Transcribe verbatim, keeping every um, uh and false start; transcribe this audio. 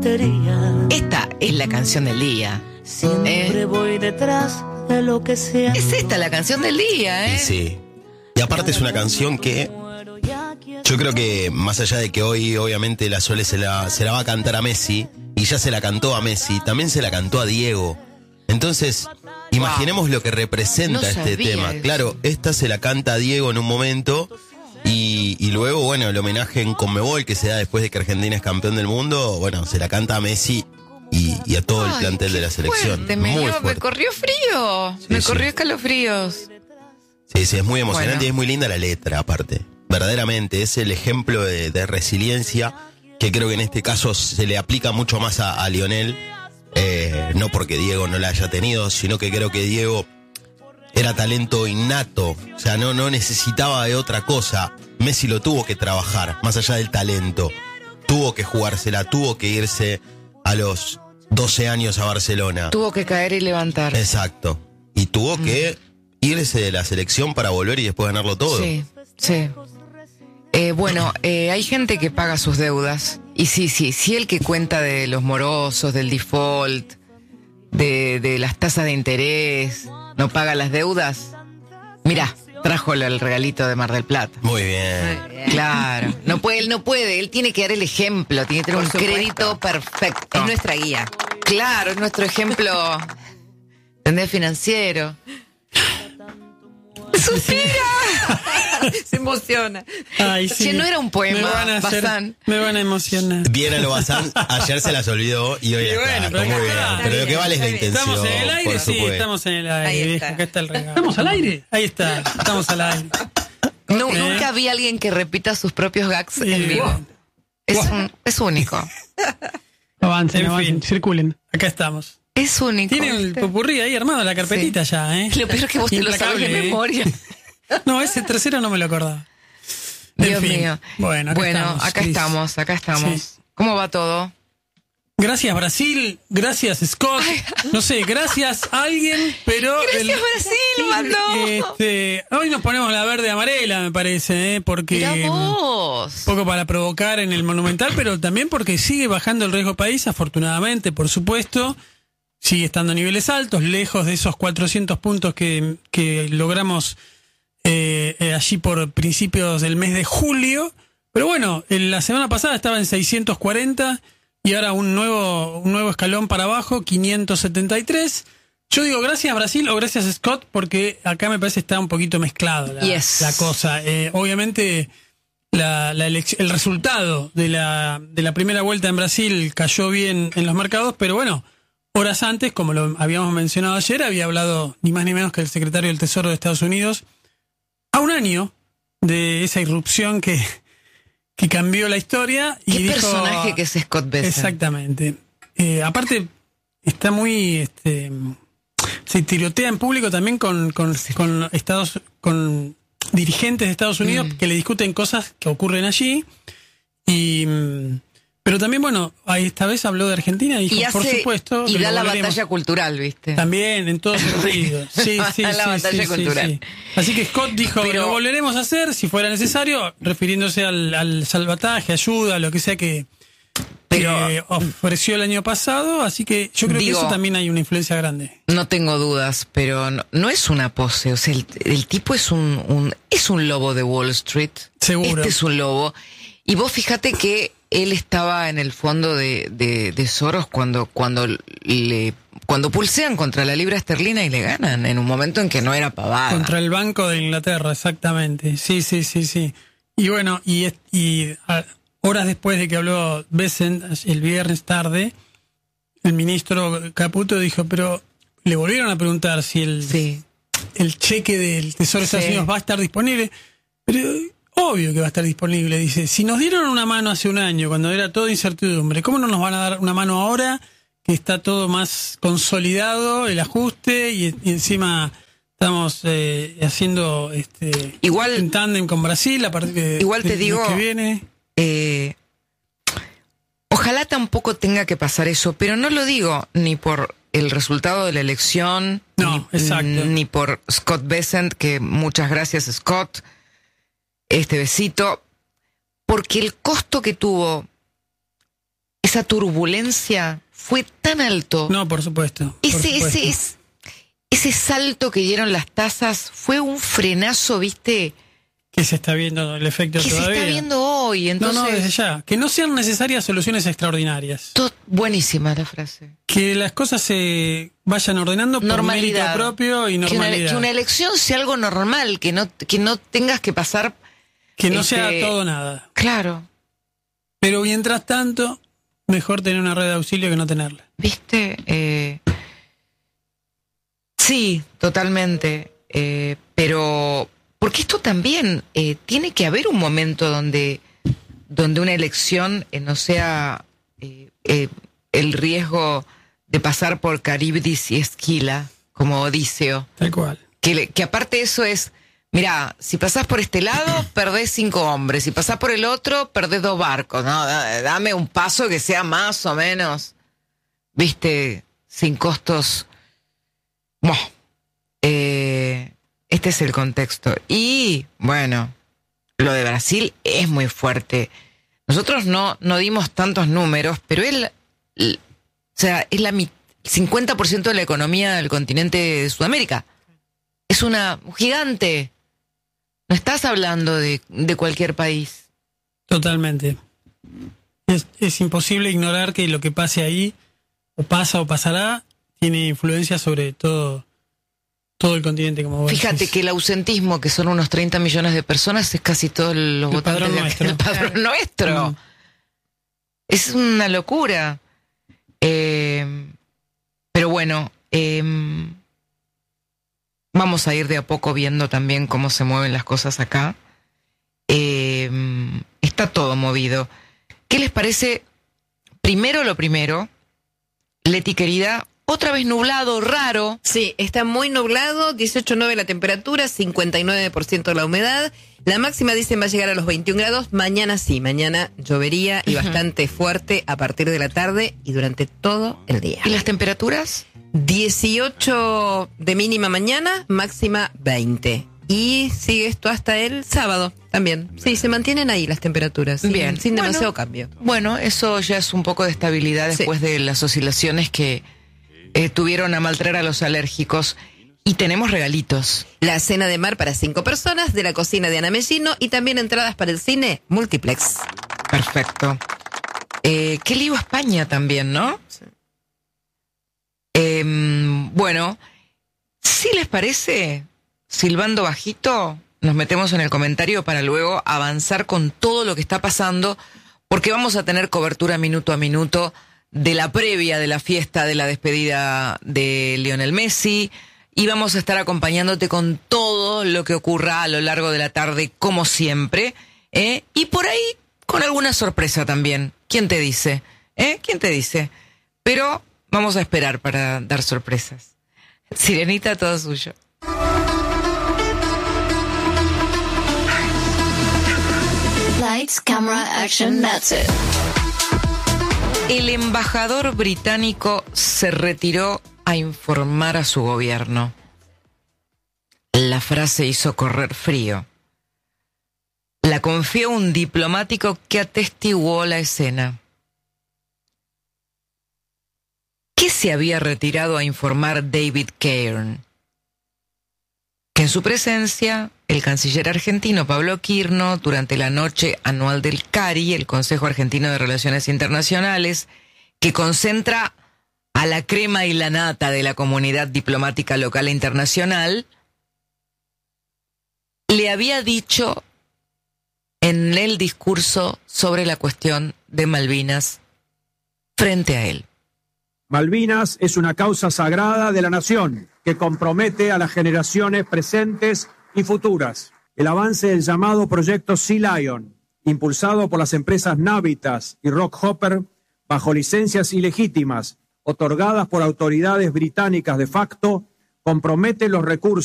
Esta es la canción del día. Siempre ¿Eh? voy detrás de lo que sea. Es esta la canción del día, ¿eh? Y sí. Y aparte es una canción que yo creo que más allá de que hoy obviamente la Sole se la, se la va a cantar a Messi, y ya se la cantó a Messi, también se la cantó a Diego. Entonces, imaginemos lo que representa No este sabía tema. eso. Claro, esta se la canta a Diego en un momento y, y luego, bueno, el homenaje en Conmebol que se da después de que Argentina es campeón del mundo, bueno, se la canta a Messi y, y a todo el Ay, plantel de la qué selección. fuerte, me, Muy dio- me fuerte. corrió frío. Sí, me sí. corrió escalofríos. Sí, sí, es muy emocionante Bueno. y es muy linda la letra, aparte. Verdaderamente, es el ejemplo de, de resiliencia que creo que en este caso se le aplica mucho más a, a Lionel. Eh, no porque Diego no la haya tenido, sino que creo que Diego era talento innato. O sea, no, no necesitaba de otra cosa. Messi lo tuvo que trabajar, más allá del talento. Tuvo que jugársela, tuvo que irse a los doce años a Barcelona. Tuvo que caer y levantar. Exacto. Y tuvo que irse de la selección para volver y después ganarlo todo. Sí, sí. Eh, bueno, eh, hay gente que paga sus deudas. Y sí, sí, sí, el que cuenta de los morosos, del default, de, de las tasas de interés, no paga las deudas. Mirá, trajo el regalito de Mar del Plata. Muy bien. Claro, no puede, él no puede, él tiene que dar el ejemplo, tiene que tener Por un supuesto. crédito perfecto. Es nuestra guía. Claro, es nuestro ejemplo, ¿entendés? Financiero. ¡Suspira! Se emociona. Ay, sí. Che, no era un poema, Me van a hacer- Bazán. Me van a emocionar. Bien a lo Bazán, ayer se las olvidó y hoy Y acá. bueno, pero Está muy acá bien. está. Pero lo que vale es la Está bien. intención. ¿Estamos en el aire? por Sí, supuesto. estamos en el aire. Ahí viejo, está. acá está el regalo. ¿Estamos al aire? Ahí está, estamos al aire. Nu- Ok. Nunca vi a alguien que repita sus propios gags Sí. en vivo. Es, un- es único. Avancen, En avancen, fin. circulen. Acá estamos. Es único. Tiene el ¿viste? popurrí ahí armado, la carpetita ya, ¿eh? Lo peor es que vos te lo sabes de Implacable, ¿eh? memoria. No, ese tercero no me lo acordaba. En Dios fin. mío. Bueno, acá bueno, estamos, acá Cris. estamos, acá estamos. Sí. ¿Cómo va todo? Gracias Brasil, gracias Scott, no sé, gracias a alguien, pero... Gracias, Brasil, mandó. Este, hoy nos ponemos la verde amarela, me parece, ¿eh? Porque... Mirá Un vos. poco para provocar en el Monumental, pero también porque sigue bajando el riesgo país, afortunadamente, por supuesto. Sigue estando a niveles altos, lejos de esos cuatrocientos puntos que, que logramos eh, eh, allí por principios del mes de julio. Pero bueno, en la semana pasada estaba en seiscientos cuarenta y ahora un nuevo, un nuevo escalón para abajo, quinientos setenta y tres. Yo digo gracias Brasil o gracias Scott porque acá me parece que está un poquito mezclado la, Yes. la cosa. Eh, obviamente la, la elec- el resultado de la, de la primera vuelta en Brasil cayó bien en los mercados, pero bueno, horas antes, como lo habíamos mencionado ayer, había hablado ni más ni menos que el secretario del Tesoro de Estados Unidos a un año de esa irrupción que, que cambió la historia. Y ¿Qué dijo, personaje que es Scott Besson? Exactamente. Eh, aparte, está muy... Este, se tirotea en público también con, con, con Estados, con dirigentes de Estados Unidos Mm. que le discuten cosas que ocurren allí. Y... mm, pero también, bueno, ahí esta vez habló de Argentina y dijo, Y, hace, por supuesto... y que da lo la volveremos. batalla cultural, ¿viste? También, en todo sentido. Sí, sí, La sí, batalla sí, sí, cultural. sí. Así que Scott dijo, Pero- lo volveremos a hacer si fuera necesario, refiriéndose al, al salvataje, ayuda, lo que sea que, Pero- que ofreció el año pasado. Así que yo creo Digo- que eso también hay una influencia grande. No tengo dudas, pero no, no es una pose. O sea, el, el tipo es un, un es un lobo de Wall Street. Seguro. Este es un lobo. Y vos fíjate que él estaba en el fondo de, de, de Soros cuando, cuando le cuando pulsean contra la libra esterlina y le ganan, en un momento en que no era pavada. Contra el Banco de Inglaterra, exactamente. Sí, sí, sí, sí. Y bueno, y, es- y a- horas después de que habló Bessent, el viernes tarde, el ministro Caputo dijo, pero le volvieron a preguntar si el, Sí. el cheque del Tesoro de Estados Sí. Unidos va a estar disponible. Pero obvio que va a estar disponible. Dice, si nos dieron una mano hace un año, cuando era todo incertidumbre, ¿cómo no nos van a dar una mano ahora que está todo más consolidado, el ajuste, y, y encima estamos eh, haciendo este Igual- en tándem con Brasil a partir de, Igual te del mes digo- que viene? Eh, ojalá tampoco tenga que pasar eso, pero no lo digo ni por el resultado de la elección, No, ni, exacto. ni por Scott Bessent, que muchas gracias Scott, este besito, porque el costo que tuvo esa turbulencia fue tan alto. No, por supuesto. Por ese, supuesto. ese, ese, ese salto que dieron las tasas fue un frenazo, ¿viste? Que se está viendo el efecto Que todavía. se está viendo hoy. Entonces, no, no, desde ya. Que no sean necesarias soluciones extraordinarias. to- buenísima la frase. Que las cosas se vayan ordenando por Normalidad. mérito propio y Que una, normalidad. que una elección sea algo normal, que no, que no tengas que pasar. Que no este, sea todo nada. Claro, Pero mientras tanto, mejor tener una red de auxilio que no tenerla. ¿viste? Eh, sí, totalmente. Eh, pero, porque esto también eh, tiene que haber un momento donde, donde una elección eh, no sea eh, eh, el riesgo de pasar por Caribdis y Esquila, como Odiseo. Tal cual. Que, le- que aparte eso es, mira, si pasás por este lado, perdés cinco hombres. Si pasás por el otro, perdés dos barcos. No, Da- dame un paso que sea más o menos, viste, sin costos. Buah. Eh, este es el contexto. Y, bueno, lo de Brasil es muy fuerte. Nosotros no, no dimos tantos números, pero él, l- o sea, es la mit- cincuenta por ciento de la economía del continente de Sudamérica. Es una un gigante. No estás hablando de, de cualquier país. Totalmente. Es, es imposible ignorar que lo que pase ahí, o pasa o pasará, tiene influencia sobre todo, todo el continente, como vos Fíjate decís. que el ausentismo, que son unos treinta millones de personas, es casi todos los El votantes padrón de nuestro. el padrón nuestro. Mm. Es una locura. Eh, pero bueno, eh, vamos a ir de a poco viendo también cómo se mueven las cosas acá. Eh, está todo movido. ¿Qué les parece? Primero lo primero, Leti querida, otra vez nublado, raro. Sí, está muy nublado, dieciocho punto nueve la temperatura, cincuenta y nueve por ciento la humedad. La máxima dicen va a llegar a los veintiún grados. Mañana sí, mañana llovería y Ujú. bastante fuerte a partir de la tarde y durante todo el día. ¿Y las temperaturas? dieciocho de mínima mañana, máxima veinte. Y sigue esto hasta el sábado también. Sí, se mantienen ahí las temperaturas. Sin, Bien. Sin Bueno, demasiado cambio. Bueno, eso ya es un poco de estabilidad Sí. después de las oscilaciones que eh, tuvieron a maltraer a los alérgicos. Y tenemos regalitos. La cena de mar para cinco personas de la cocina de Ana Mellino y también entradas para el cine Multiplex. Perfecto. Eh, qué lío España también, ¿no? Eh, bueno, si les parece, silbando bajito, nos metemos en el comentario para luego avanzar con todo lo que está pasando, porque vamos a tener cobertura minuto a minuto de la previa de la fiesta de la despedida de Lionel Messi, y vamos a estar acompañándote con todo lo que ocurra a lo largo de la tarde, como siempre, ¿eh? Y por ahí con alguna sorpresa también. ¿Quién te dice? ¿Eh? ¿Quién te dice? Pero vamos a esperar para dar sorpresas. Sirenita, todo suyo. Lights, camera, action, that's it. El embajador británico se retiró a informar a su gobierno. La frase hizo correr frío. La confió un diplomático que atestiguó la escena. ¿Qué se había retirado a informar David Cairn? Que en su presencia, el canciller argentino Pablo Quirno, durante la noche anual del CARI, el Consejo Argentino de Relaciones Internacionales, que concentra a la crema y la nata de la comunidad diplomática local e internacional, le había dicho en el discurso sobre la cuestión de Malvinas frente a él. Malvinas es una causa sagrada de la nación que compromete a las generaciones presentes y futuras. El avance del llamado proyecto Sea Lion, impulsado por las empresas Navitas y Rockhopper, bajo licencias ilegítimas otorgadas por autoridades británicas de facto, compromete los recursos